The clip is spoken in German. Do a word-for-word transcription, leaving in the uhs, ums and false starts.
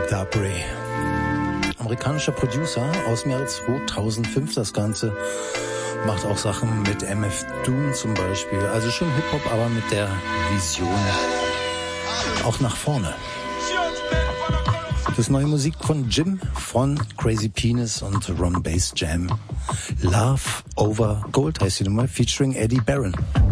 Dubray. Amerikanischer Producer aus dem Jahre zweitausendfünf das Ganze. Macht auch Sachen mit M F Doom zum Beispiel. Also schon Hip-Hop, aber mit der Vision auch nach vorne. Das ist neue Musik von Jim von Crazy Penis und Ron Bass Jam. Love Over Gold heißt die Nummer, featuring Eddie Barron.